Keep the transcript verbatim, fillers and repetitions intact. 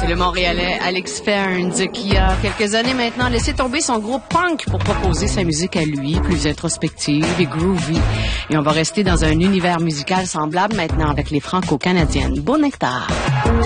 Le Montréalais Alex Ferns, qui a quelques années maintenant laissé tomber son groupe punk pour proposer sa musique à lui, plus introspective et groovy. Et on va rester dans un univers musical semblable maintenant avec les Franco-Canadiennes. Beau Nectar.